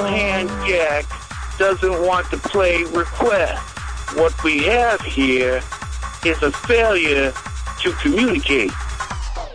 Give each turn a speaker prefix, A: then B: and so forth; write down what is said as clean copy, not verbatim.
A: hand Jack doesn't want to play request. What we have here is a failure to communicate.